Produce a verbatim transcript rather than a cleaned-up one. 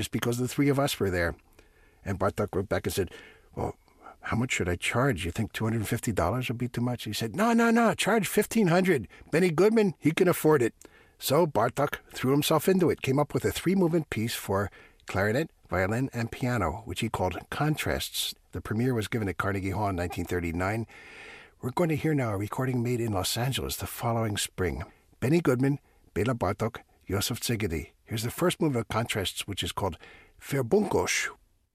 just because the three of us were there. And Bartok wrote back and said, well, how much should I charge? You think two hundred fifty dollars would be too much? He said, no, no, no, charge fifteen hundred dollars. Benny Goodman, he can afford it. So Bartok threw himself into it, came up with a three-movement piece for clarinet, violin, and piano, which he called Contrasts. The premiere was given at Carnegie Hall in nineteen thirty-nine. We're going to hear now a recording made in Los Angeles the following spring. Benny Goodman, Bela Bartok, Joseph Szigeti. Here's the first movement of Contrasts, which is called Verbunkosh.